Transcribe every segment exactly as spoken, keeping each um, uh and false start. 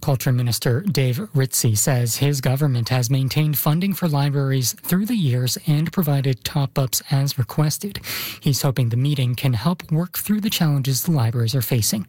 Culture Minister Dave Ritzy says his government has maintained funding for libraries through the years and provided top-ups as requested. He's hoping the meeting can help work through the challenges the libraries are facing.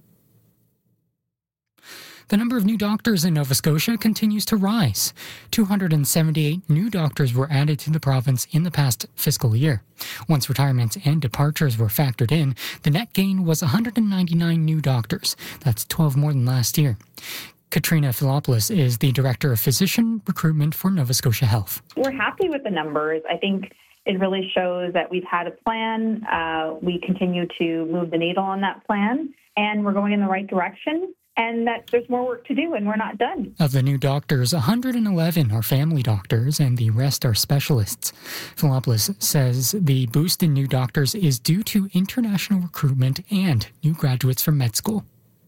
The number of new doctors in Nova Scotia continues to rise. two hundred seventy-eight new doctors were added to the province in the past fiscal year. Once retirements and departures were factored in, the net gain was one hundred ninety-nine new doctors. That's twelve more than last year. Katrina Philopoulos is the Director of Physician Recruitment for Nova Scotia Health. We're happy with the numbers. I think it really shows that we've had a plan. Uh, we continue to move the needle on that plan, and we're going in the right direction. And that there's more work to do, and we're not done. Of the new doctors, one hundred eleven are family doctors, and the rest are specialists. Philopoulos says the boost in new doctors is due to international recruitment and new graduates from med school.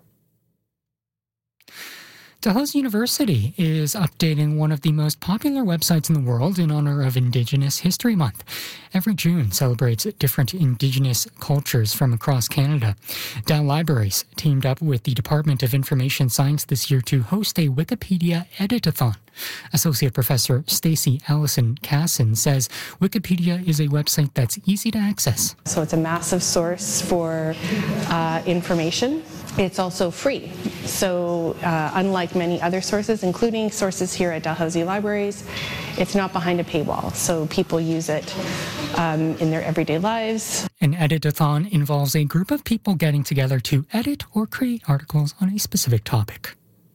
Dalhousie University is updating one of the most popular websites in the world in honor of Indigenous History Month. Every June celebrates different Indigenous cultures from across Canada. Dal Libraries teamed up with the Department of Information Science this year to host a Wikipedia edit-a-thon. Associate Professor Stacey Allison Casson says Wikipedia is a website that's easy to access. So it's a massive source for uh, information. It's also free. So uh, unlike many other sources, including sources here at Dalhousie Libraries, it's not behind a paywall. So people use it um, in their everyday lives. An edit-a-thon involves a group of people getting together to edit or create articles on a specific topic.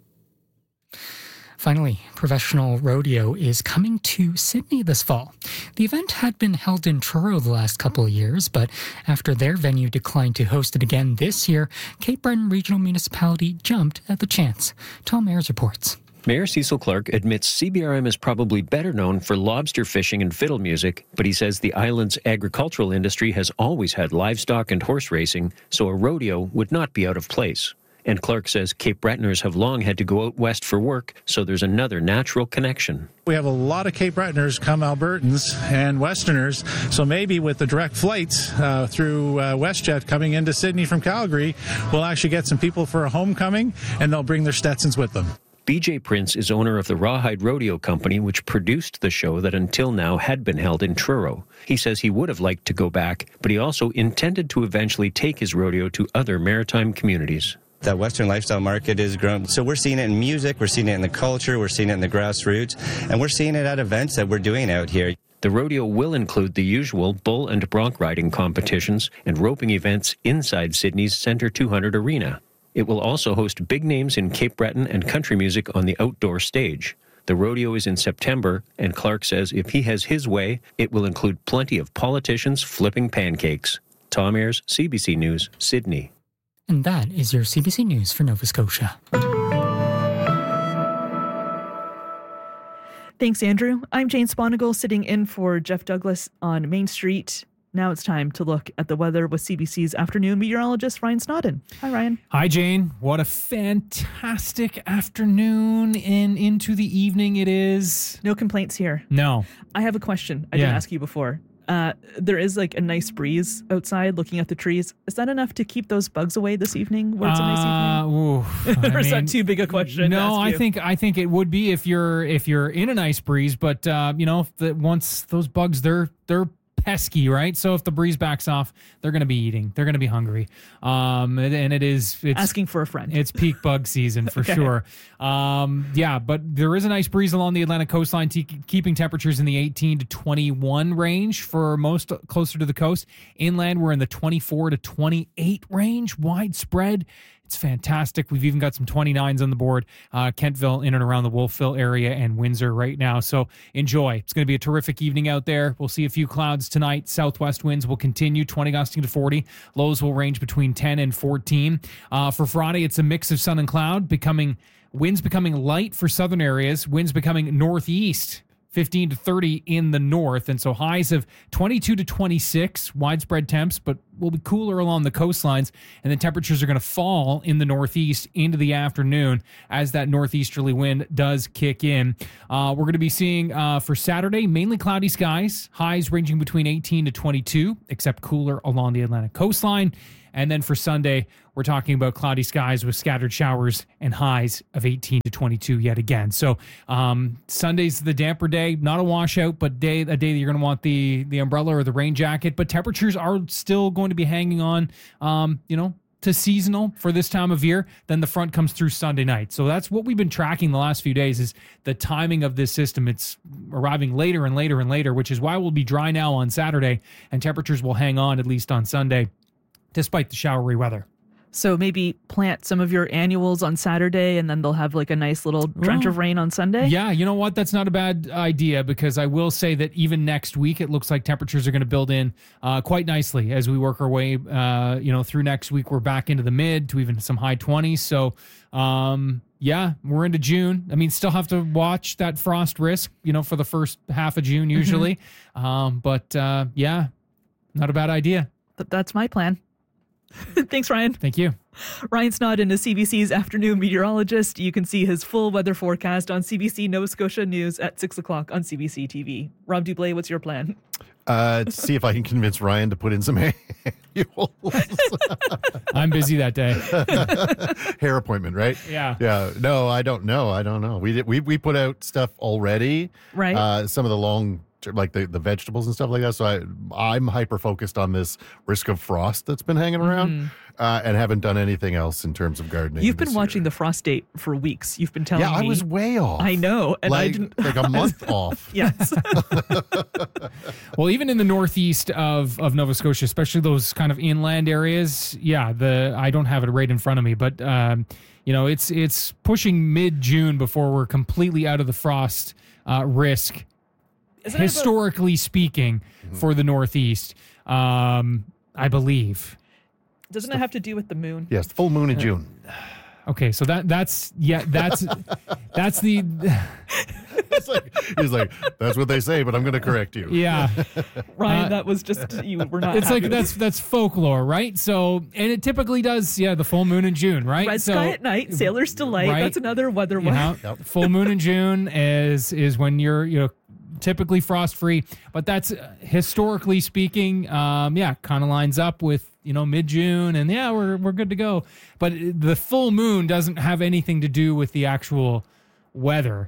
Finally, professional rodeo is coming to Sydney this fall. The event had been held in Truro the last couple of years, but after their venue declined to host it again this year, Cape Breton Regional Municipality jumped at the chance. Tom Ayers reports. Mayor Cecil Clark admits C B R M is probably better known for lobster fishing and fiddle music, but he says the island's agricultural industry has always had livestock and horse racing, so a rodeo would not be out of place. And Clark says Cape Bretoners have long had to go out west for work, so there's another natural connection. We have a lot of Cape Bretoners come Albertans and Westerners, so maybe with the direct flights uh, through uh, WestJet coming into Sydney from Calgary, we'll actually get some people for a homecoming, and they'll bring their Stetsons with them. B J Prince is owner of the Rawhide Rodeo Company, which produced the show that until now had been held in Truro. He says he would have liked to go back, but he also intended to eventually take his rodeo to other maritime communities. That Western lifestyle market is growing. So we're seeing it in music, we're seeing it in the culture, we're seeing it in the grassroots, and we're seeing it at events that we're doing out here. The rodeo will include the usual bull and bronc riding competitions and roping events inside Sydney's Centre two hundred Arena. It will also host big names in Cape Breton and country music on the outdoor stage. The rodeo is in September, and Clark says if he has his way, it will include plenty of politicians flipping pancakes. Tom Ayers, C B C News, Sydney. And that is your C B C News for Nova Scotia. Thanks, Andrew. I'm Jane Sponigal, sitting in for Jeff Douglas on Main Street. Now it's time to look at the weather with C B C's afternoon meteorologist Ryan Snodden. Hi, Ryan. Hi, Jane. What a fantastic afternoon and into the evening it is. No complaints here. No. I have a question I yeah. didn't ask you before. Uh, there is like a nice breeze outside looking at the trees. Is that enough to keep those bugs away this evening? Where it's a nice evening? Uh, ooh, or is mean, that too big a question? No, I think I think it would be if you're if you're in a nice breeze, but uh, you know, if the, once those bugs they're they're pesky, right? So if the breeze backs off, they're going to be eating. They're going to be hungry. Um, and, and it is it's, asking for a friend. It's peak bug season for okay. sure. Um, yeah, but there is a nice breeze along the Atlantic coastline, te- keeping temperatures in the eighteen to twenty-one range for most closer to the coast. Inland, we're in the twenty-four to twenty-eight range, widespread. It's fantastic. We've even got some twenty-nines on the board. Uh, Kentville in and around the Wolfville area and Windsor right now. So enjoy. It's going to be a terrific evening out there. We'll see a few clouds tonight. Southwest winds will continue, twenty gusting to forty. Lows will range between ten and fourteen. Uh, for Friday, it's a mix of sun and cloud, becoming winds becoming light for southern areas, winds becoming northeast. fifteen to thirty in the north, and so highs of twenty-two to twenty-six, widespread temps, but will be cooler along the coastlines, and the temperatures are going to fall in the northeast into the afternoon as that northeasterly wind does kick in. Uh, we're going to be seeing uh, for Saturday, mainly cloudy skies, highs ranging between eighteen to twenty-two, except cooler along the Atlantic coastline. And then for Sunday, we're talking about cloudy skies with scattered showers and highs of eighteen to twenty-two yet again. So um, Sunday's the damper day, not a washout, but day a day that you're going to want the the umbrella or the rain jacket. But temperatures are still going to be hanging on, um, you know, to seasonal for this time of year. Then the front comes through Sunday night. So that's what we've been tracking the last few days is the timing of this system. It's arriving later and later and later, which is why we'll be dry now on Saturday and temperatures will hang on at least on Sunday, despite the showery weather. So maybe plant some of your annuals on Saturday and then they'll have like a nice little drench of rain on Sunday? Yeah, you know what? That's not a bad idea because I will say that even next week, it looks like temperatures are going to build in uh, quite nicely as we work our way, uh, you know, through next week. We're back into the mid to even some high twenties. So, um, yeah, we're into June. I mean, still have to watch that frost risk, you know, for the first half of June usually. Mm-hmm. Um, but uh, yeah, not a bad idea. But that's my plan. Thanks, Ryan. Thank you. Ryan Snodden is C B C's afternoon meteorologist. You can see his full weather forecast on C B C Nova Scotia News at six o'clock on C B C T V. Rob Dublé, what's your plan? Uh, to see if I can convince Ryan to put in some annuals. I'm busy that day. Hair appointment, right? Yeah. Yeah. No, I don't know. I don't know. We did, we we put out stuff already. Right. Uh, some of the long, like the, the vegetables and stuff like that. So I, I'm hyper focused on this risk of frost that's been hanging around mm. uh, and haven't done anything else in terms of gardening. You've been watching year. the frost date for weeks. You've been telling yeah, me. Yeah, I was way off. I know. And like, I didn't. Like a month off. Yes. Well, even in the northeast of, of Nova Scotia, especially those kind of inland areas, yeah, the I don't have it right in front of me, but um, you know, it's it's pushing mid-June before we're completely out of the frost uh, risk. Isn't historically about, speaking, mm-hmm. for the Northeast, um, I believe. Doesn't it have to do with the moon? Yes, the full moon in June. Okay, so that that's yeah, that's that's the. It's like, he's like, that's what they say, but I'm going to correct you. Yeah, Ryan, uh, that was just you. We're not. It's happy like that's that's folklore, right? So, and it typically does, yeah, the full moon in June, right? Red so, sky at night, sailor's delight. Right? That's another weather one. You know, yep. Full moon in June is is when you're you know. typically frost free, but that's uh, historically speaking, um, yeah, kind of lines up with, you know, mid-June and yeah, we're, we're good to go. But the full moon doesn't have anything to do with the actual weather.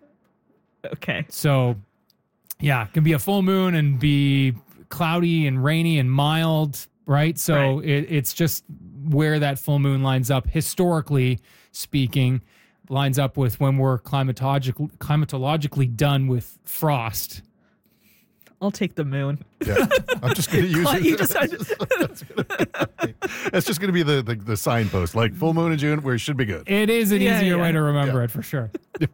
Okay. So yeah, it can be a full moon and be cloudy and rainy and mild, right? So right. It, it's just where that full moon lines up historically speaking. Lines up with when we're climatologic, climatologically done with frost. I'll take the moon. Yeah, I'm just going to use it. You decided. It's just going to be the, the, the signpost, like full moon in June, where it should be good. It is an yeah, easier yeah. way to remember yeah. it for sure.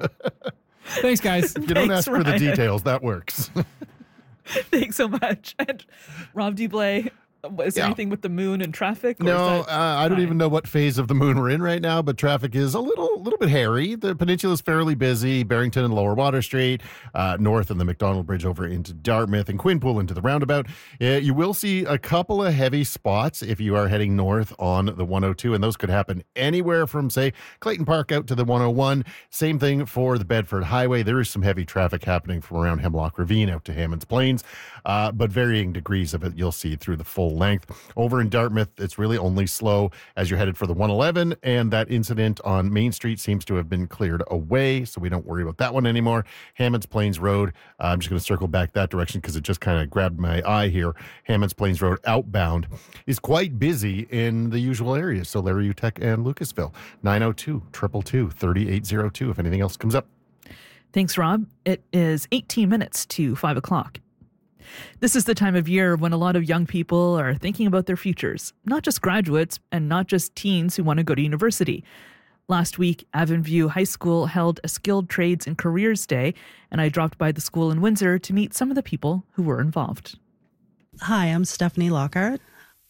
Thanks, guys. If you don't Thanks, ask for Ryan. the details, that works. Thanks so much. And Rob Dublé, is there yeah. anything with the moon and traffic? Or no, is that uh, I don't fine? even know what phase of the moon we're in right now, but traffic is a little little bit hairy. The peninsula is fairly busy. Barrington and Lower Water Street, uh, north and the McDonald Bridge over into Dartmouth and Quinpool into the roundabout. Uh, you will see a couple of heavy spots if you are heading north on the one oh two, and those could happen anywhere from, say, Clayton Park out to the one oh one. Same thing for the Bedford Highway. There is some heavy traffic happening from around Hemlock Ravine out to Hammonds Plains, uh, but varying degrees of it you'll see through the full length. Over in Dartmouth, it's really only slow as you're headed for the one eleven, and that incident on Main Street seems to have been cleared away, so we don't worry about that one anymore. Hammonds Plains Road, uh, I'm just going to circle back that direction because it just kind of grabbed my eye here. Hammonds Plains Road outbound is quite busy in the usual areas, so Larry Utech and Lucasville. nine oh two, two two two, three eight oh two if anything else comes up. Thanks, Rob. It is eighteen minutes to five o'clock. This is the time of year when a lot of young people are thinking about their futures, not just graduates and not just teens who want to go to university. Last week, Avonview High School held a Skilled Trades and Careers Day, and I dropped by the school in Windsor to meet some of the people who were involved. Hi, I'm Stephanie Lockhart.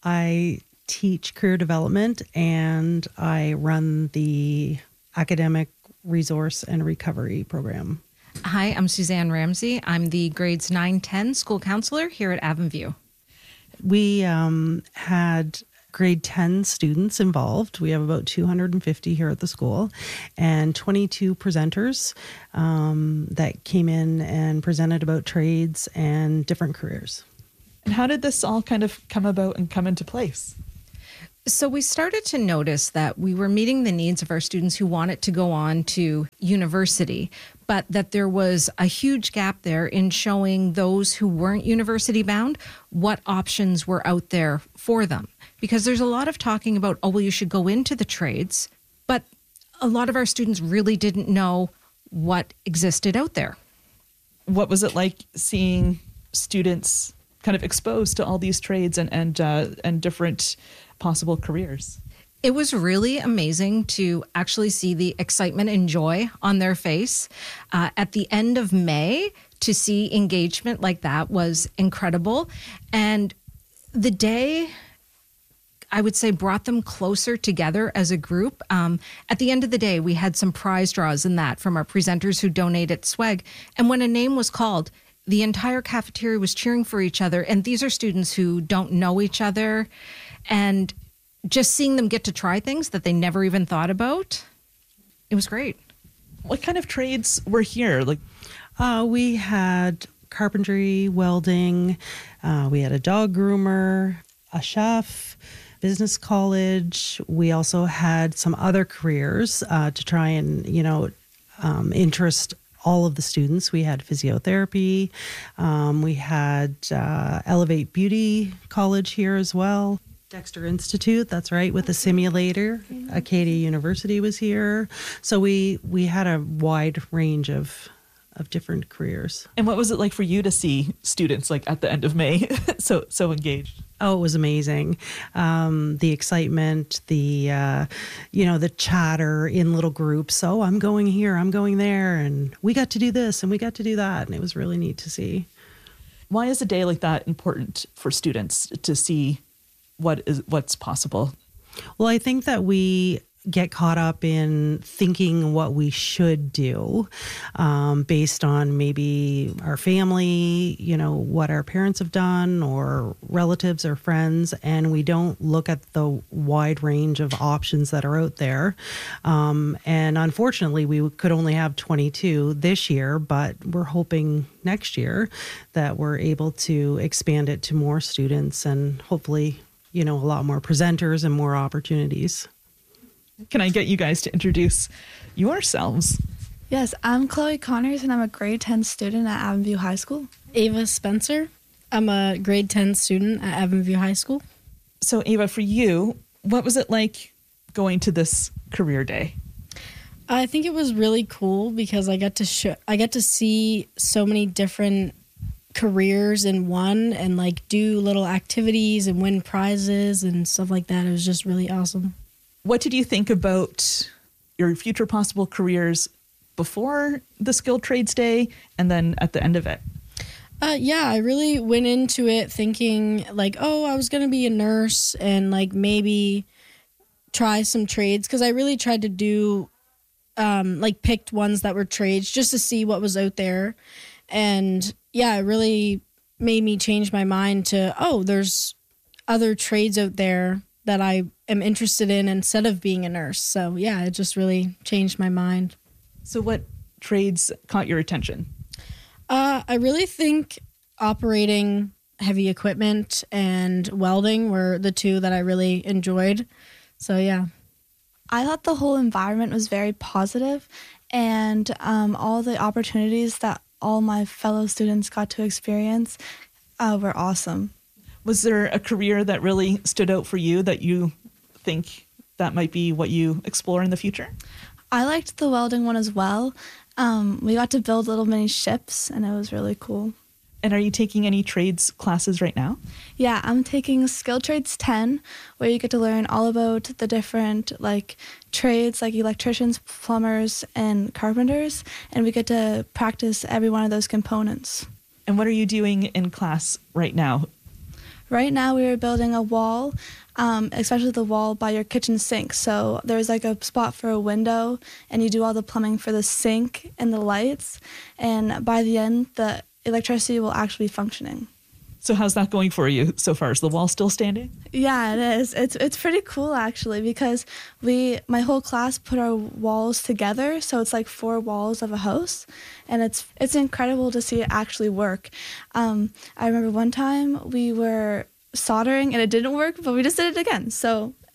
I teach career development and I run the academic resource and recovery program. Hi, I'm Suzanne Ramsey. I'm the grades nine ten school counselor here at Avonview. We um, had grade ten students involved. We have about two hundred fifty here at the school and twenty-two presenters um, that came in and presented about trades and different careers. And how did this all kind of come about and come into place? So we started to notice that we were meeting the needs of our students who wanted to go on to university, but that there was a huge gap there in showing those who weren't university bound what options were out there for them. Because there's a lot of talking about, oh, well, you should go into the trades, but a lot of our students really didn't know what existed out there. What was it like seeing students kind of exposed to all these trades and and uh, and different possible careers? It was really amazing to actually see the excitement and joy on their face. Uh, at the end of May, to see engagement like that was incredible. And the day, I would say, brought them closer together as a group. Um, at the end of the day, we had some prize draws in that from our presenters who donated swag. And when a name was called, the entire cafeteria was cheering for each other. And these are students who don't know each other. And just seeing them get to try things that they never even thought about, it was great. What kind of trades were here? Like, uh, we had carpentry, welding, uh, we had a dog groomer, a chef, business college. We also had some other careers uh, to try and, you know, um, interest all of the students. We had physiotherapy. Um, we had uh, Elevate Beauty College here as well. Dexter Institute, that's right, with a simulator. Acadia University was here. So we we had a wide range of of different careers. And what was it like for you to see students like at the end of May so so engaged? Oh, it was amazing. Um, the excitement, the, uh, you know, the chatter in little groups. Oh, I'm going here, I'm going there. And we got to do this and we got to do that. And it was really neat to see. Why is a day like that important for students to see what is what's possible? Well, I think that we get caught up in thinking what we should do um, based on maybe our family, you know, what our parents have done or relatives or friends, and we don't look at the wide range of options that are out there. Um, and unfortunately, we could only have twenty-two this year, but we're hoping next year that we're able to expand it to more students and hopefully, you know, a lot more presenters and more opportunities. Can I get you guys to introduce yourselves? Yes, I'm Chloe Connors, and I'm a grade ten student at Avonview High School. Ava Spencer. I'm a grade ten student at Avonview High School. So, Ava, for you, what was it like going to this career day? I think it was really cool because I got to show, I got to see so many different careers in one and like do little activities and win prizes and stuff like that. It was just really awesome. What did you think about your future possible careers before the Skilled Trades Day and then at the end of it? Uh, yeah, I really went into it thinking like, oh, I was going to be a nurse and like maybe try some trades because I really tried to do um, like picked ones that were trades just to see what was out there. And yeah, it really made me change my mind to, oh, there's other trades out there that I am interested in instead of being a nurse. So yeah, it just really changed my mind. So what trades caught your attention? Uh, I really think operating heavy equipment and welding were the two that I really enjoyed. So yeah. I thought the whole environment was very positive, and um, all the opportunities that all my fellow students got to experience uh, were awesome. Was there a career that really stood out for you that you think that might be what you explore in the future? I liked the welding one as well. Um, we got to build little mini ships, and it was really cool. And are you taking any trades classes right now? Yeah, I'm taking Skilled Trades ten, where you get to learn all about the different like trades like electricians, plumbers, and carpenters, and we get to practice every one of those components. And what are you doing in class right now? Right now we are building a wall, um, especially the wall by your kitchen sink. So there's like a spot for a window, and you do all the plumbing for the sink and the lights, and by the end the electricity will actually be functioning. So how's that going for you so far? Is the wall still standing? Yeah, it is. It's it's pretty cool actually because we my whole class put our walls together, so it's like four walls of a house, and it's it's incredible to see it actually work. Um, I remember one time we were soldering and it didn't work, but we just did it again. So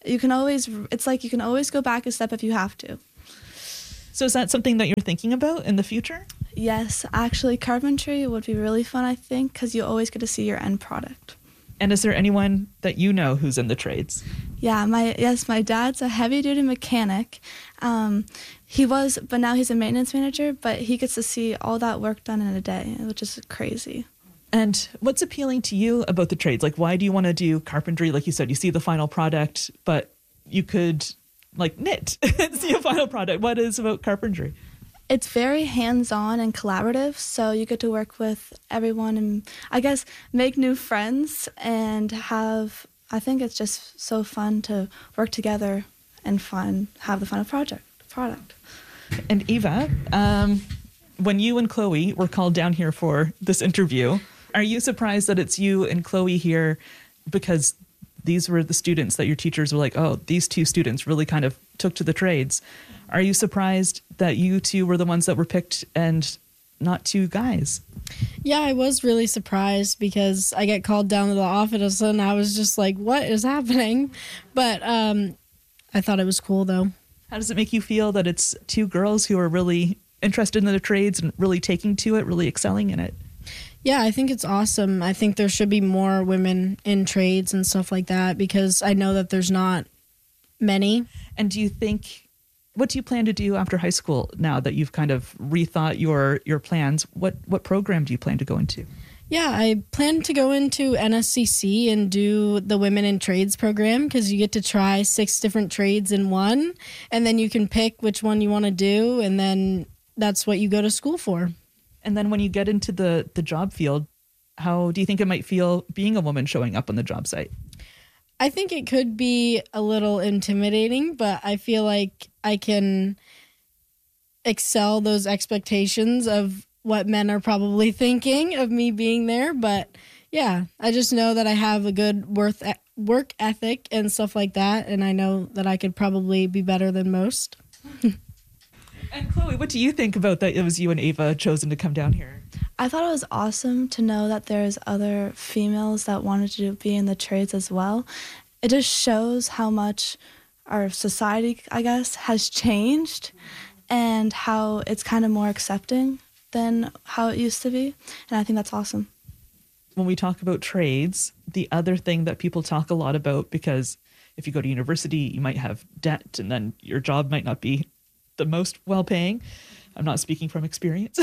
you can always, it's like you can always go back a step if you have to. So is that something that you're thinking about in the future? Yes, actually, carpentry would be really fun, I think, because you always get to see your end product. And is there anyone that you know who's in the trades? Yeah, my yes, my dad's a heavy-duty mechanic. Um, he was, but now he's a maintenance manager, but he gets to see all that work done in a day, which is crazy. And what's appealing to you about the trades? Like, why do you want to do carpentry? Like you said, you see the final product, but you could, like, knit and see a final product. What is about carpentry? It's very hands-on and collaborative, so you get to work with everyone and, I guess, make new friends and have, I think it's just so fun to work together and find, have the final project, product. And Eva, um, when you and Chloe were called down here for this interview, are you surprised that it's you and Chloe here because these were the students that your teachers were like, oh, these two students really kind of took to the trades? Are you surprised that you two were the ones that were picked and not two guys? Yeah, I was really surprised because I get called down to the office and I was just like, what is happening? But um, I thought it was cool, though. How does it make you feel that it's two girls who are really interested in the trades and really taking to it, really excelling in it? Yeah, I think it's awesome. I think there should be more women in trades and stuff like that because I know that there's not many. And do you think... What do you plan to do after high school now that you've kind of rethought your, your plans? What what program do you plan to go into? Yeah, I plan to go into N S C C and do the Women in Trades program because you get to try six different trades in one, and then you can pick which one you want to do, and then that's what you go to school for. And then when you get into the, the job field, how do you think it might feel being a woman showing up on the job site? I think it could be a little intimidating, but I feel like I can excel those expectations of what men are probably thinking of me being there. But yeah, I just know that I have a good worth work ethic and stuff like that. And I know that I could probably be better than most. And Chloe, what do you think about that it was you and Ava chosen to come down here? I thought it was awesome to know that there's other females that wanted to be in the trades as well. It just shows how much our society, I guess, has changed and how it's kind of more accepting than how it used to be. And I think that's awesome. When we talk about trades, the other thing that people talk a lot about, because if you go to university, you might have debt and then your job might not be the most well-paying. I'm not speaking from experience.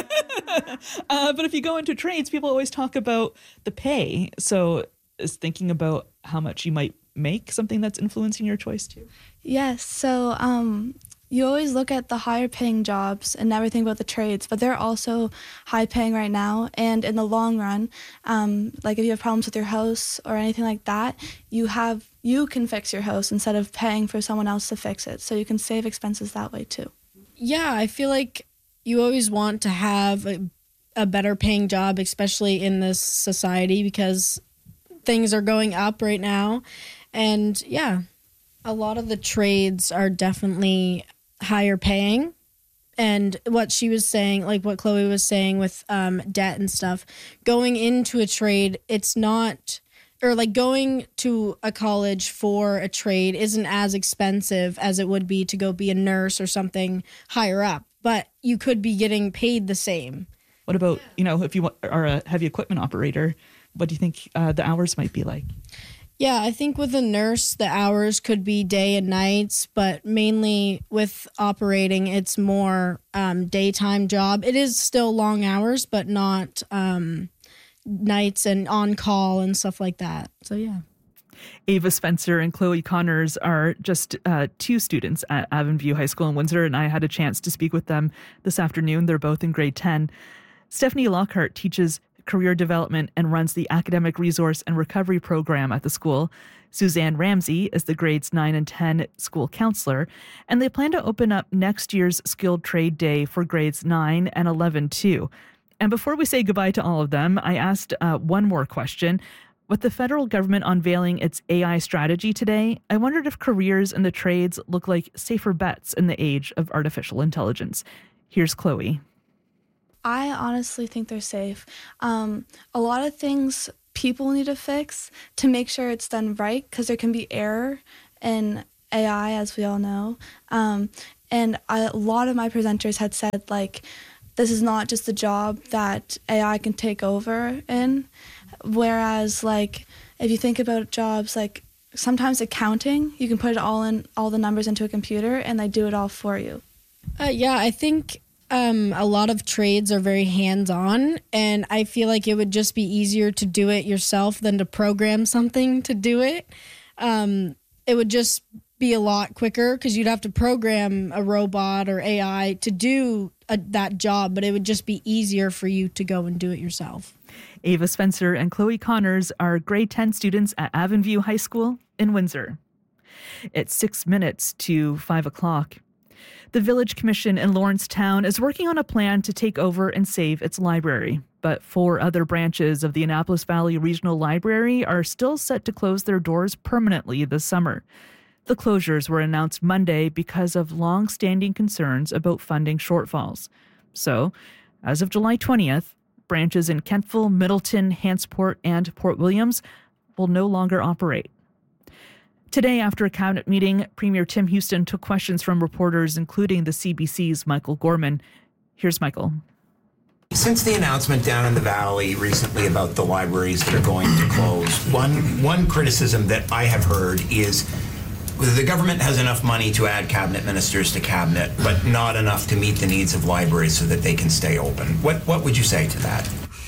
uh, but if you go into trades, people always talk about the pay. So is thinking about how much you might make something that's influencing your choice too? Yes. So um, you always look at the higher paying jobs and never think about the trades, but they're also high paying right now. And in the long run, um, like if you have problems with your house or anything like that, you have you can fix your house instead of paying for someone else to fix it. So you can save expenses that way too. Yeah, I feel like you always want to have a, a better paying job, especially in this society, because things are going up right now. And yeah, a lot of the trades are definitely higher paying. And what she was saying, like what Chloe was saying with um, debt and stuff, going into a trade, it's not... or like going to a college for a trade isn't as expensive as it would be to go be a nurse or something higher up, but you could be getting paid the same. What about, you know, if you are a heavy equipment operator, what do you think uh, the hours might be like? Yeah, I think with a nurse, the hours could be day and nights, but mainly with operating, it's more um, daytime job. It is still long hours, but not... Um, nights and on call and stuff like that. So yeah. Ava Spencer and Chloe Connors are just uh, two students at Avonview High School in Windsor, and I had a chance to speak with them this afternoon. They're both in grade ten. Stephanie Lockhart teaches career development and runs the academic resource and recovery program at the school. Suzanne Ramsey is the grades nine and ten school counselor, and they plan to open up next year's skilled trade day for grades nine and eleven too. And before we say goodbye to all of them, I asked uh, one more question. With the federal government unveiling its A I strategy today, I wondered if careers in the trades look like safer bets in the age of artificial intelligence. Here's Chloe. I honestly think they're safe. Um, a lot of things people need to fix to make sure it's done right, because there can be error in A I, as we all know. Um, and I, a lot of my presenters had said, like, this is not just a job that A I can take over in. Whereas, like, if you think about jobs like sometimes accounting, you can put it all in, all the numbers into a computer, and they do it all for you. Uh, yeah, I think um, a lot of trades are very hands-on, and I feel like it would just be easier to do it yourself than to program something to do it. Um, it would just be a lot quicker because you'd have to program a robot or A I to do a, that job, but it would just be easier for you to go and do it yourself. Ava Spencer and Chloe Connors are grade ten students at Avonview High School in Windsor. It's six minutes to five o'clock. The Village Commission in Lawrencetown is working on a plan to take over and save its library, but four other branches of the Annapolis Valley Regional Library are still set to close their doors permanently this summer. The closures were announced Monday because of long-standing concerns about funding shortfalls. So, as of July twentieth, branches in Kentville, Middleton, Hantsport, and Port Williams will no longer operate. Today, after a cabinet meeting, Premier Tim Houston took questions from reporters, including the C B C's Michael Gorman. Here's Michael. Since the announcement down in the Valley recently about the libraries that are going to close, one one criticism that I have heard is the government has enough money to add cabinet ministers to cabinet, but not enough to meet the needs of libraries so that they can stay open. What what would you say to that?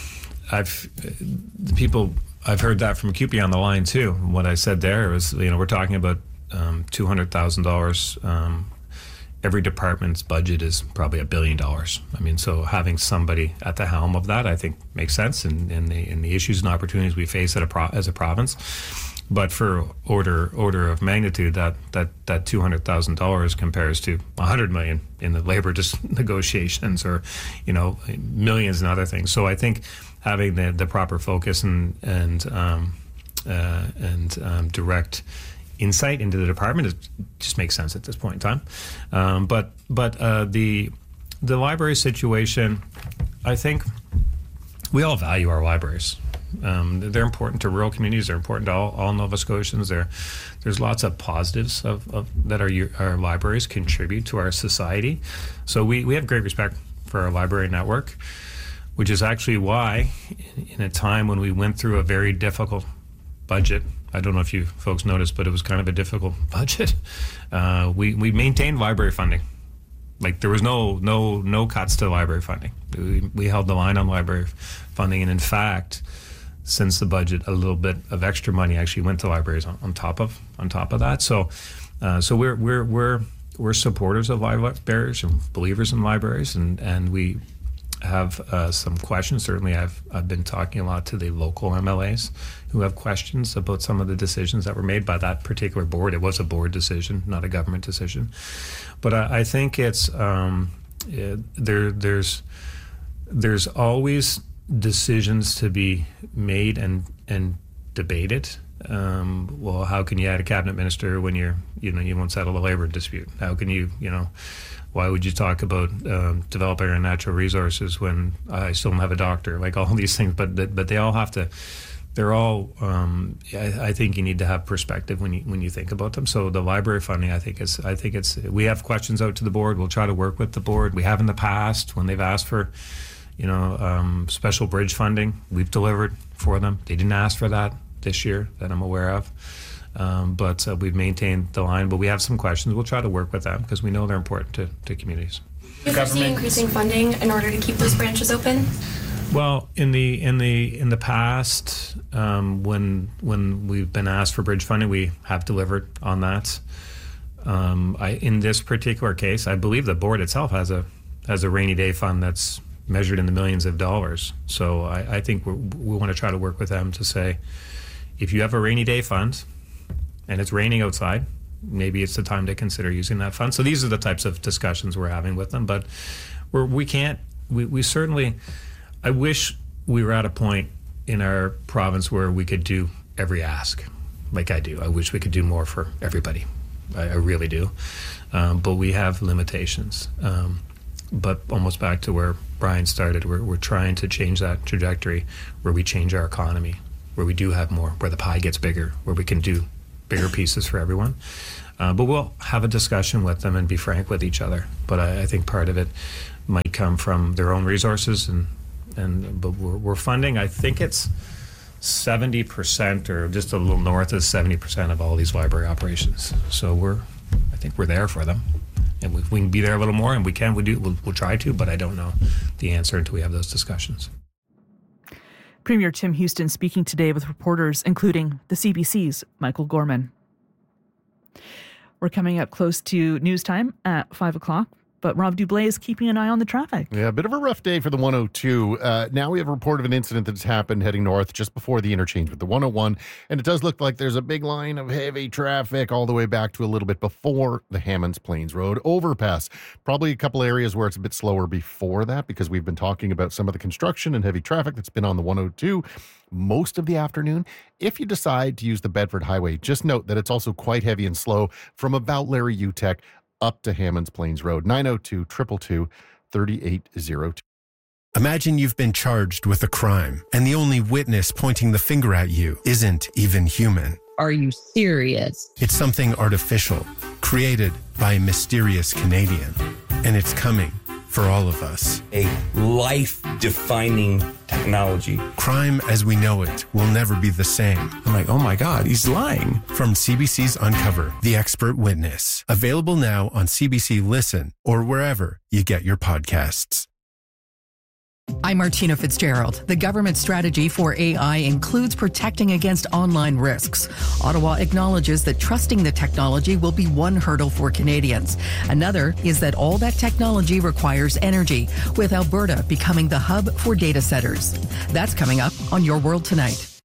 I've the people I've heard that from C U P E on the line too. What I said there was, you know, we're talking about um, two hundred thousand dollars. Um, every department's budget is probably a billion dollars. I mean, so having somebody at the helm of that, I think, makes sense in, in the in the issues and opportunities we face at a pro, as a province. But for order order of magnitude, that that that two hundred thousand dollars compares to a hundred million in the labor just negotiations, or, you know, millions and other things. So I think having the, the proper focus and and um, uh, and um, direct insight into the department is, just makes sense at this point in time. Um, but but uh, the the library situation, I think we all value our libraries. Um, they're important to rural communities. They're important to all, all Nova Scotians. There, there's lots of positives of, of that our our libraries contribute to our society. So we, we have great respect for our library network, which is actually why, in a time when we went through a very difficult budget, I don't know if you folks noticed, but it was kind of a difficult budget. Uh, we we maintained library funding. Like, there was no no no cuts to library funding. We, we held the line on library funding, and in fact, since the budget, a little bit of extra money actually went to libraries on, on top of on top of that. So, uh, so we're we're we're we're supporters of libraries and believers in libraries, and and we have uh, some questions. Certainly, I've I've been talking a lot to the local M L As who have questions about some of the decisions that were made by that particular board. It was a board decision, not a government decision. But I, I think it's um, it, there. There's there's always decisions to be made and and debated. Um, well, how can you add a cabinet minister when you're you know you won't settle a labor dispute? How can you you know why would you talk about um, developing our natural resources when I still don't have a doctor? Like, all these things, but but they all have to. They're all. Um, I, I think you need to have perspective when you when you think about them. So the library funding, I think is. I think it's. We have questions out to the board. We'll try to work with the board. We have in the past when they've asked for, you know, um, special bridge funding. We've delivered for them. They didn't ask for that this year that I'm aware of. Um, but uh, we've maintained the line. But we have some questions. We'll try to work with them because we know they're important to, to communities. Do you foresee increasing funding in order to keep those branches open? Well, in the in the in the past, um, when when we've been asked for bridge funding, we have delivered on that. Um, I, in this particular case, I believe the board itself has a has a rainy day fund that's measured in the millions of dollars. So I, I think we're, we want to try to work with them to say, if you have a rainy day fund and it's raining outside, maybe it's the time to consider using that fund. So these are the types of discussions we're having with them. But we're, we can't, we, we certainly, I wish we were at a point in our province where we could do every ask like I do. I wish we could do more for everybody. I, I really do. Um, but we have limitations. Um, but almost back to where Brian started, we're, we're trying to change that trajectory where we change our economy, where we do have more, where the pie gets bigger, where we can do bigger pieces for everyone. Uh, but we'll have a discussion with them and be frank with each other. But I, I think part of it might come from their own resources, and and but we're, we're funding. I think it's seventy percent or just a little north of seventy percent of all these library operations. So we're, I think we're there for them. And if we can be there a little more, and we can, we do, we'll, we'll try to, but I don't know the answer until we have those discussions. Premier Tim Houston speaking today with reporters, including the C B C's Michael Gorman. We're coming up close to news time at five o'clock. But Rob Dublé is keeping an eye on the traffic. Yeah, a bit of a rough day for the one oh two. Uh, now we have a report of an incident that's happened heading north just before the interchange with the one oh one. And it does look like there's a big line of heavy traffic all the way back to a little bit before the Hammonds Plains Road overpass. Probably a couple areas where it's a bit slower before that, because we've been talking about some of the construction and heavy traffic that's been on the one oh two most of the afternoon. If you decide to use the Bedford Highway, just note that it's also quite heavy and slow from about Larry Utech up to Hammonds Plains Road. Nine oh two, two two two, three eight oh two. Imagine you've been charged with a crime, and the only witness pointing the finger at you isn't even human. Are you serious? It's something artificial, created by a mysterious Canadian. And it's coming for all of us. A life-defining technology. Crime as we know it will never be the same. I'm like, oh my God, he's lying. From C B C's Uncover, The Expert Witness. Available now on C B C Listen or wherever you get your podcasts. I'm Martina Fitzgerald. The government strategy for A I includes protecting against online risks. Ottawa acknowledges that trusting the technology will be one hurdle for Canadians. Another is that all that technology requires energy, with Alberta becoming the hub for data centers. That's coming up on Your World Tonight.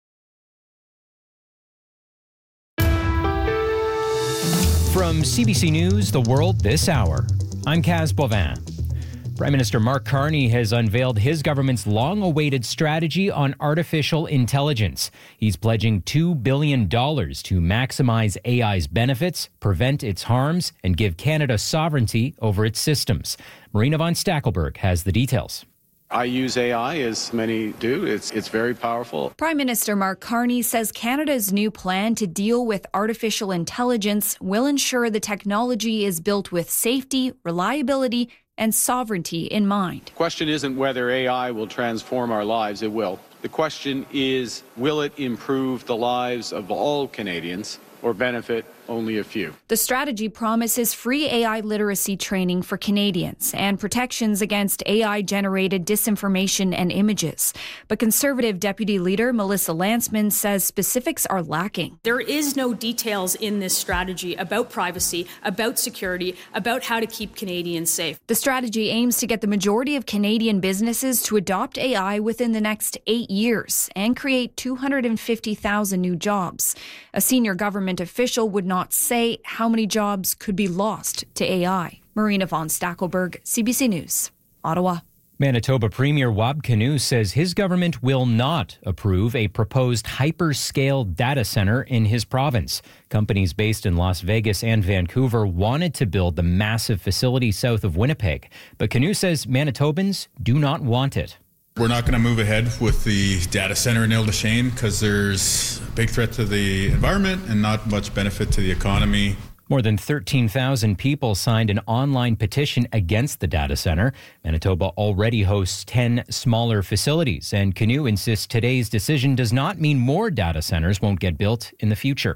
From C B C News, The World This Hour, I'm Kaz Bovin. Prime Minister Mark Carney has unveiled his government's long-awaited strategy on artificial intelligence. He's pledging two billion dollars to maximize A I's benefits, prevent its harms, and give Canada sovereignty over its systems. Marina von Stackelberg has the details. I use A I, as many do. It's it's very powerful. Prime Minister Mark Carney says Canada's new plan to deal with artificial intelligence will ensure the technology is built with safety, reliability, and sovereignty in mind. The question isn't whether A I will transform our lives. It will. The question is, will it improve the lives of all Canadians or benefit only a few? The strategy promises free A I literacy training for Canadians and protections against A I-generated disinformation and images. But Conservative Deputy Leader Melissa Lantsman says specifics are lacking. There is no details in this strategy about privacy, about security, about how to keep Canadians safe. The strategy aims to get the majority of Canadian businesses to adopt A I within the next eight years and create two hundred fifty thousand new jobs. A senior government official would not say how many jobs could be lost to A I. Marina von Stackelberg, C B C News, Ottawa. Manitoba Premier Wab Kinew says his government will not approve a proposed hyperscale data center in his province. Companies based in Las Vegas and Vancouver wanted to build the massive facility south of Winnipeg, but Kinew says Manitobans do not want it. We're not going to move ahead with the data center in Ile-des-Chênes because there's a big threat to the environment and not much benefit to the economy. More than thirteen thousand people signed an online petition against the data center. Manitoba already hosts ten smaller facilities, and Kinew insists today's decision does not mean more data centers won't get built in the future.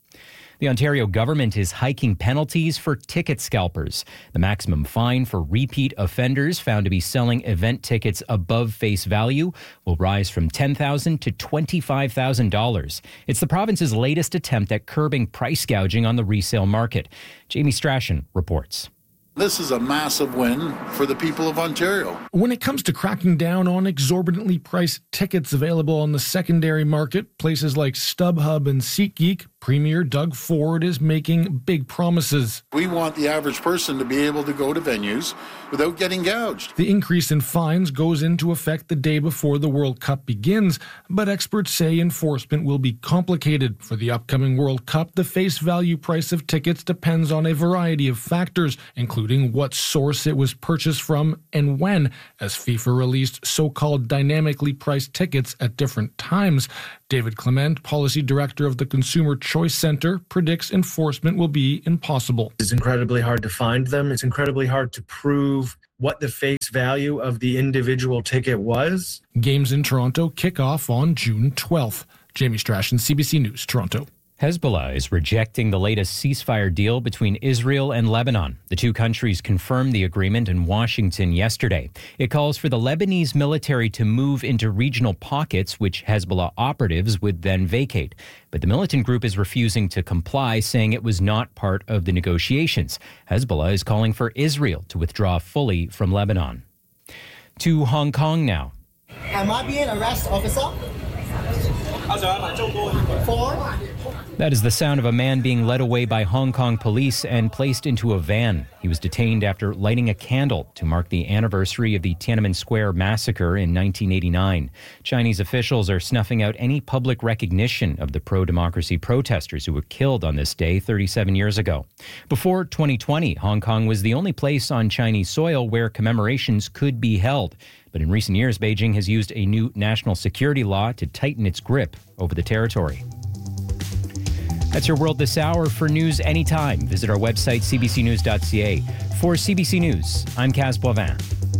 The Ontario government is hiking penalties for ticket scalpers. The maximum fine for repeat offenders found to be selling event tickets above face value will rise from ten thousand dollars to twenty-five thousand dollars. It's the province's latest attempt at curbing price gouging on the resale market. Jamie Strachan reports. This is a massive win for the people of Ontario. When it comes to cracking down on exorbitantly priced tickets available on the secondary market, places like StubHub and SeatGeek, Premier Doug Ford is making big promises. We want the average person to be able to go to venues without getting gouged. The increase in fines goes into effect the day before the World Cup begins, but experts say enforcement will be complicated. For the upcoming World Cup, the face value price of tickets depends on a variety of factors, including what source it was purchased from and when, as FIFA released so-called dynamically priced tickets at different times. David Clement, Policy Director of the Consumer Choice Center predicts enforcement will be impossible. It's incredibly hard to find them. It's incredibly hard to prove what the face value of the individual ticket was. Games in Toronto kick off on June twelfth. Jamie Strachan, C B C News, Toronto. Hezbollah is rejecting the latest ceasefire deal between Israel and Lebanon. The two countries confirmed the agreement in Washington yesterday. It calls for the Lebanese military to move into regional pockets, which Hezbollah operatives would then vacate. But the militant group is refusing to comply, saying it was not part of the negotiations. Hezbollah is calling for Israel to withdraw fully from Lebanon. To Hong Kong now. Am I being arrested, officer? For? That is the sound of a man being led away by Hong Kong police and placed into a van. He was detained after lighting a candle to mark the anniversary of the Tiananmen Square massacre in nineteen eighty-nine. Chinese officials are snuffing out any public recognition of the pro-democracy protesters who were killed on this day thirty-seven years ago. Before twenty twenty, Hong Kong was the only place on Chinese soil where commemorations could be held. But in recent years, Beijing has used a new national security law to tighten its grip over the territory. That's your world this hour. For news anytime, visit our website, c b c news dot c a. For C B C News, I'm Kaz Boivin.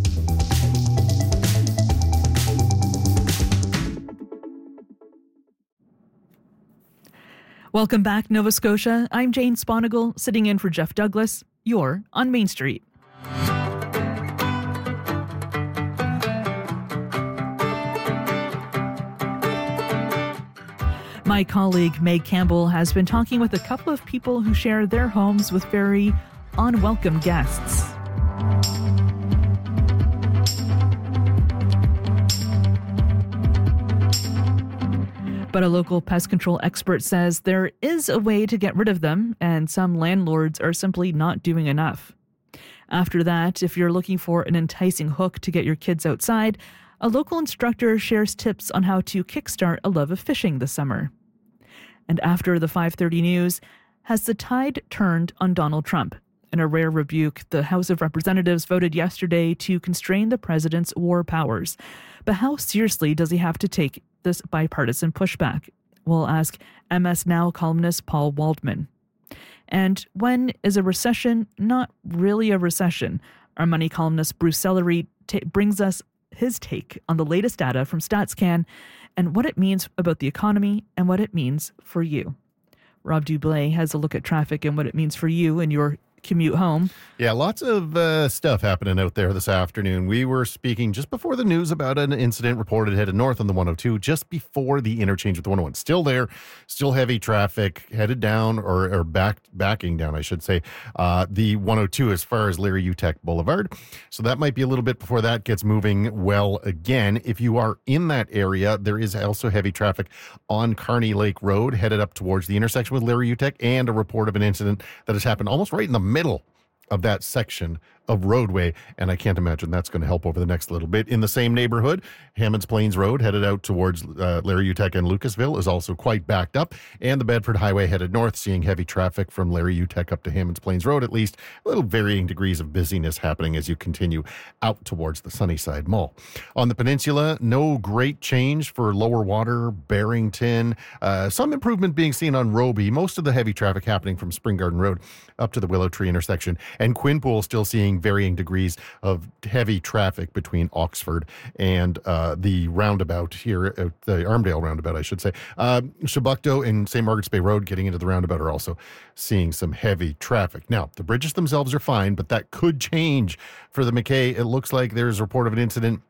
Welcome back, Nova Scotia. I'm Jane Sponigal, sitting in for Jeff Douglas. You're on Main Street. My colleague Meg Campbell has been talking with a couple of people who share their homes with very unwelcome guests. But a local pest control expert says there is a way to get rid of them, and some landlords are simply not doing enough. After that, if you're looking for an enticing hook to get your kids outside, a local instructor shares tips on how to kickstart a love of fishing this summer. And after the five thirty news, has the tide turned on Donald Trump? In a rare rebuke, the House of Representatives voted yesterday to constrain the president's war powers. But how seriously does he have to take this bipartisan pushback? We'll ask M S Now columnist Paul Waldman. And when is a recession not really a recession? Our money columnist Bruce Sellery t- brings us his take on the latest data from StatsCan and what it means about the economy and what it means for you. Rob Dublé has a look at traffic and what it means for you and your commute home. Yeah, lots of uh, stuff happening out there this afternoon. We were speaking just before the news about an incident reported headed north on the one oh two, just before the interchange with the one oh one. Still there, still heavy traffic, headed down, or, or back backing down, I should say, uh, the one oh two as far as Larry Utek Boulevard. So that might be a little bit before that gets moving well again. If you are in that area, there is also heavy traffic on Kearney Lake Road, headed up towards the intersection with Larry Utek, and a report of an incident that has happened almost right in the middle of that section of roadway, and I can't imagine that's going to help over the next little bit. In the same neighborhood, Hammonds Plains Road, headed out towards uh, Larry Utek and Lucasville, is also quite backed up, and the Bedford Highway headed north, seeing heavy traffic from Larry Utek up to Hammonds Plains Road, at least a little varying degrees of busyness happening as you continue out towards the Sunnyside Mall. On the peninsula, no great change for Lower Water, Barrington, uh, some improvement being seen on Roby, most of the heavy traffic happening from Spring Garden Road up to the Willow Tree intersection, and Quinpool still seeing varying degrees of heavy traffic between Oxford and uh, the roundabout here, uh, the Armdale roundabout, I should say. Uh, Chebucto and Saint Margaret's Bay Road getting into the roundabout are also seeing some heavy traffic. Now, the bridges themselves are fine, but that could change for the McKay. It looks like there's a report of an incident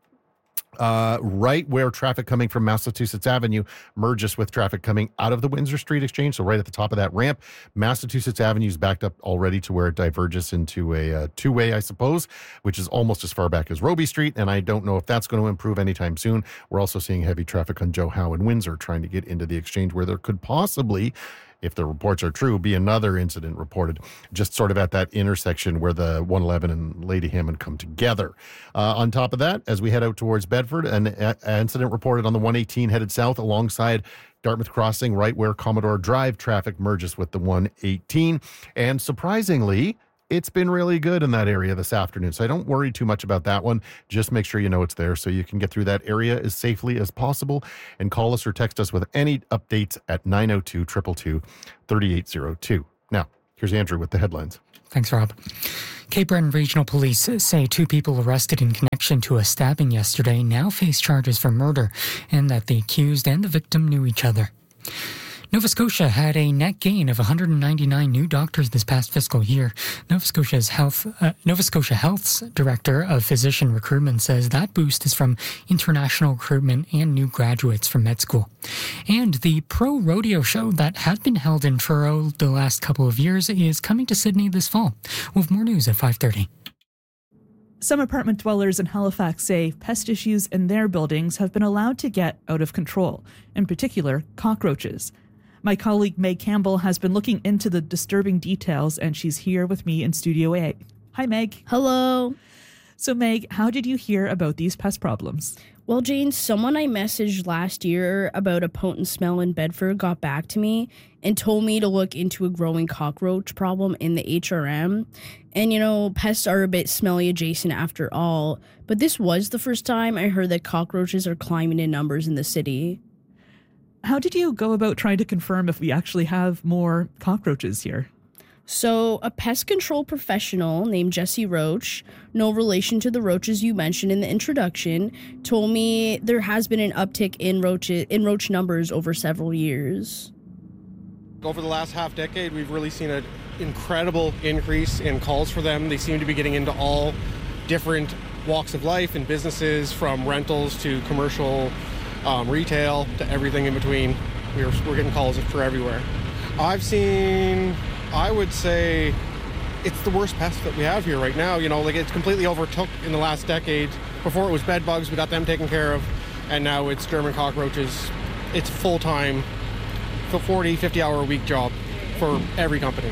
Uh, right where traffic coming from Massachusetts Avenue merges with traffic coming out of the Windsor Street Exchange. So right at the top of that ramp, Massachusetts Avenue is backed up already to where it diverges into a uh, two-way, I suppose, which is almost as far back as Roby Street. And I don't know if that's going to improve anytime soon. We're also seeing heavy traffic on Joe Howe and Windsor trying to get into the Exchange, where there could possibly, if the reports are true, be another incident reported just sort of at that intersection where the one eleven and Lady Hammond come together. Uh, on top of that, as we head out towards Bedford, an a- incident reported on the one eighteen headed south alongside Dartmouth Crossing, right where Commodore Drive traffic merges with the one eighteen. And surprisingly, it's been really good in that area this afternoon. So I don't worry too much about that one. Just make sure you know it's there so you can get through that area as safely as possible, and call us or text us with any updates at nine oh two, two two two, three eight oh two. Now, here's Andrew with the headlines. Thanks, Rob. Cape Breton Regional Police say two people arrested in connection to a stabbing yesterday now face charges for murder, and that the accused and the victim knew each other. Nova Scotia had a net gain of one hundred ninety-nine new doctors this past fiscal year. Nova Scotia's Health, uh, Nova Scotia Health's Director of Physician Recruitment says that boost is from international recruitment and new graduates from med school. And the Pro Rodeo Show that had been held in Truro the last couple of years is coming to Sydney this fall. We'll have more news at five thirty. Some apartment dwellers in Halifax say pest issues in their buildings have been allowed to get out of control, in particular cockroaches. My colleague Meg Campbell has been looking into the disturbing details, and she's here with me in Studio A. Hi, Meg. Hello. So, Meg, how did you hear about these pest problems? Well, Jane, someone I messaged last year about a potent smell in Bedford got back to me and told me to look into a growing cockroach problem in the H R M. And, you know, pests are a bit smelly adjacent after all, but this was the first time I heard that cockroaches are climbing in numbers in the city. How did you go about trying to confirm if we actually have more cockroaches here? So, a pest control professional named Jesse Roach, no relation to the roaches you mentioned in the introduction, told me there has been an uptick in roach, in roach numbers over several years. Over the last half decade, we've really seen an incredible increase in calls for them. They seem to be getting into all different walks of life and businesses, from rentals to commercial Um, retail to everything in between. We're, we're getting calls for everywhere. I've seen, I would say, it's the worst pest that we have here right now. You know, like it's completely overtook in the last decade. Before it was bed bugs, we got them taken care of, and now it's German cockroaches. It's full-time, forty, fifty hour a week job for every company.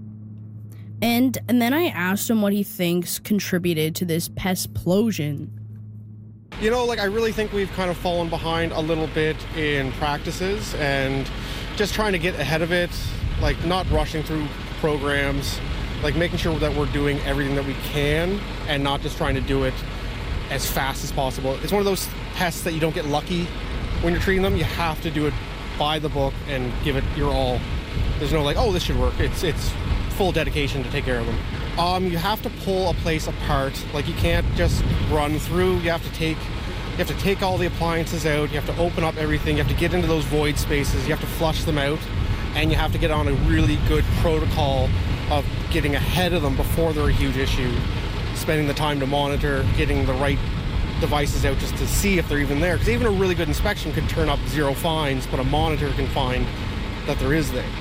And, and then I asked him what he thinks contributed to this pestplosion. You know, like I really think we've kind of fallen behind a little bit in practices and just trying to get ahead of it, like not rushing through programs, like making sure that we're doing everything that we can and not just trying to do it as fast as possible. It's one of those pests that you don't get lucky when you're treating them. You have to do it by the book and give it your all. There's no like, oh, this should work. It's it's full dedication to take care of them. Um, you have to pull a place apart. Like you can't just run through. You have to take, you have to take all the appliances out. You have to open up everything. You have to get into those void spaces. You have to flush them out, and you have to get on a really good protocol of getting ahead of them before they're a huge issue. Spending the time to monitor, getting the right devices out just to see if they're even there. Because even a really good inspection could turn up zero fines, but a monitor can find that there is there.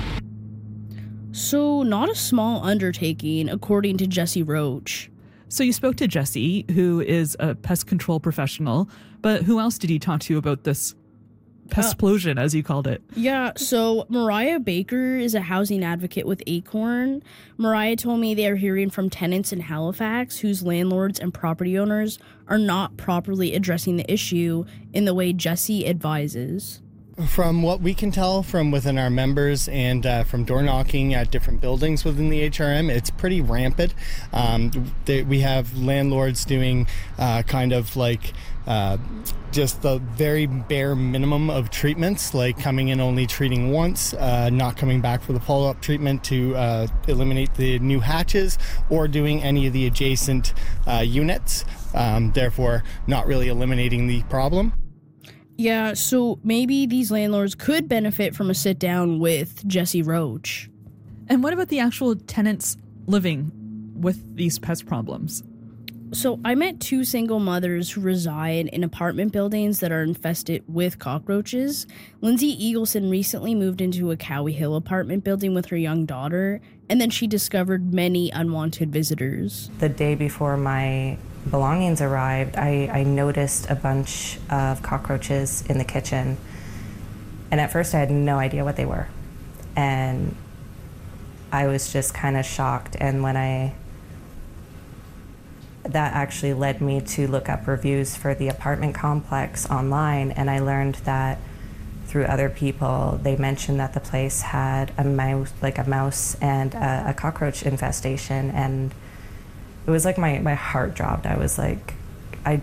So, not a small undertaking, according to Jesse Roach. So you spoke to Jesse, who is a pest control professional, but who else did he talk to about this pestplosion, uh, as you called it? Yeah, so Mariah Baker is a housing advocate with Acorn. Mariah told me they are hearing from tenants in Halifax whose landlords and property owners are not properly addressing the issue in the way Jesse advises. From what we can tell from within our members and uh, from door knocking at different buildings within the H R M, it's pretty rampant. Um, they, we have landlords doing uh, kind of like uh, just the very bare minimum of treatments, like coming in only treating once, uh, not coming back for the follow-up treatment to uh, eliminate the new hatches, or doing any of the adjacent uh, units, um, therefore not really eliminating the problem. Yeah, so maybe these landlords could benefit from a sit down with Jesse Roach. And what about the actual tenants living with these pest problems? So I met two single mothers who reside in apartment buildings that are infested with cockroaches. Lindsay Eagleson recently moved into a Cowie Hill apartment building with her young daughter, and then she discovered many unwanted visitors. The day before my belongings arrived, I, I noticed a bunch of cockroaches in the kitchen. And at first I had no idea what they were. And I was just kind of shocked. And when I, that actually led me to look up reviews for the apartment complex online. And I learned that through other people, they mentioned that the place had a mouse, like a mouse and a, a cockroach infestation, and it was like my, my heart dropped. I was like, I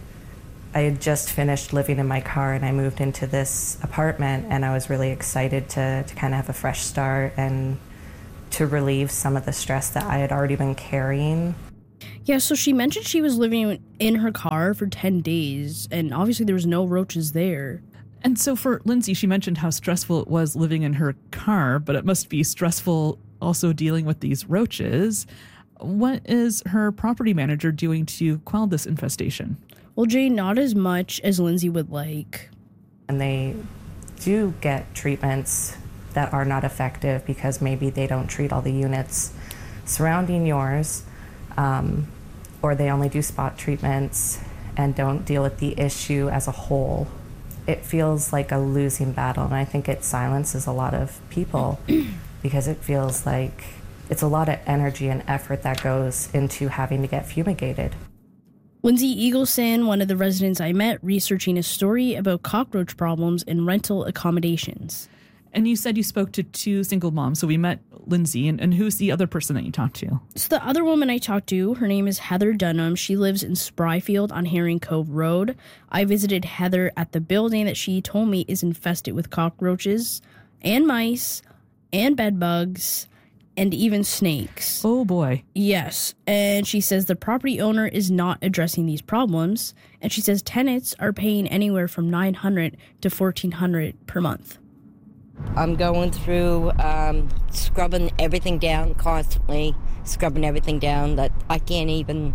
I had just finished living in my car and I moved into this apartment, and I was really excited to, to kind of have a fresh start and to relieve some of the stress that I had already been carrying. Yeah, so she mentioned she was living in her car for ten days, and obviously there was no roaches there. And so for Lindsay, she mentioned how stressful it was living in her car, but it must be stressful also dealing with these roaches. What is her property manager doing to quell this infestation? Well, Jay, not as much as Lindsay would like. And they do get treatments that are not effective because maybe they don't treat all the units surrounding yours, um, or they only do spot treatments and don't deal with the issue as a whole. It feels like a losing battle, and I think it silences a lot of people because it feels like it's a lot of energy and effort that goes into having to get fumigated. Lindsay Eagleson, one of the residents I met, researching a story about cockroach problems in rental accommodations. And you said you spoke to two single moms, so we met Lindsay, and, and who's the other person that you talked to? So the other woman I talked to, her name is Heather Dunham. She lives in Spryfield on Herring Cove Road. I visited Heather at the building that she told me is infested with cockroaches and mice and bed bugs and even snakes. Oh boy. Yes. And she says the property owner is not addressing these problems. And she says tenants are paying anywhere from nine hundred dollars to fourteen hundred dollars per month. I'm going through um, scrubbing everything down constantly, scrubbing everything down that I can't even,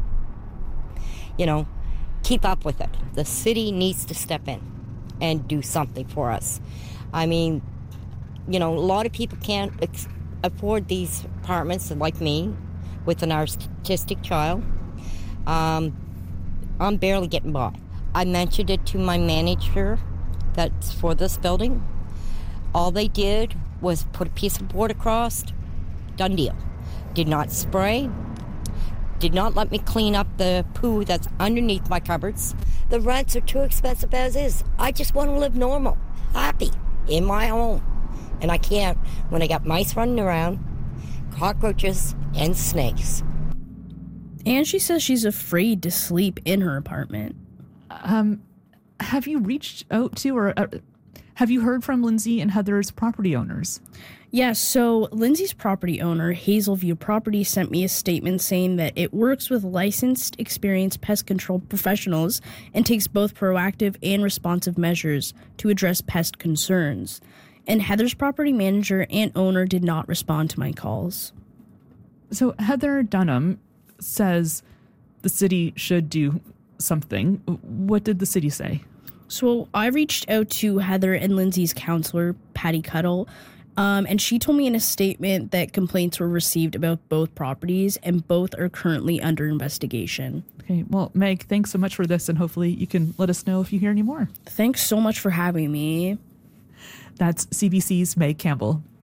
you know, keep up with it. The city needs to step in and do something for us. I mean, you know, a lot of people can't ex- afford these apartments like me with an autistic child. Um, I'm barely getting by. I mentioned it to my manager that's for this building. All they did was put a piece of board across, done deal. Did not spray, did not let me clean up the poo that's underneath my cupboards. The rents are too expensive as is. I just want to live normal, happy, in my home. And I can't when I got mice running around, cockroaches, and snakes. And she says she's afraid to sleep in her apartment. Um, have you reached out to or uh, have you heard from Lindsay and Heather's property owners? Yes, so Lindsay's property owner, Hazelview Property, sent me a statement saying that it works with licensed, experienced pest control professionals and takes both proactive and responsive measures to address pest concerns. And Heather's property manager and owner did not respond to my calls. So Heather Dunham says the city should do something. What did the city say? So I reached out to Heather and Lindsay's counselor, Patty Cuddle, um, and she told me in a statement that complaints were received about both properties and both are currently under investigation. Okay, well, Meg, thanks so much for this, and hopefully you can let us know if you hear any more. Thanks so much for having me. That's C B C's Meg Campbell.